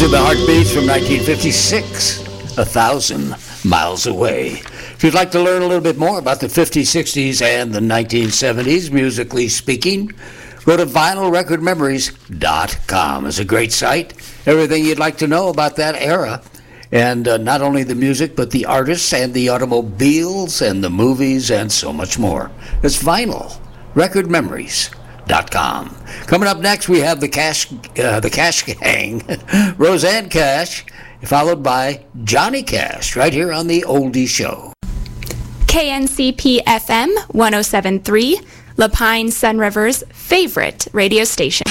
These are the heartbeats from 1956, 1,000 Miles Away. If you'd like to learn a little bit more about the 50s, 60s, and the 1970s, musically speaking, go to vinylrecordmemories.com. It's a great site. Everything you'd like to know about that era. And not only the music, but the artists and the automobiles and the movies and so much more. It's vinylrecordmemories.com. Coming up next, we have the Cash Gang, Rosanne Cash, followed by Johnny Cash, right here on the Oldie Show. KNCP FM 107.3, La Pine Sun River's favorite radio station.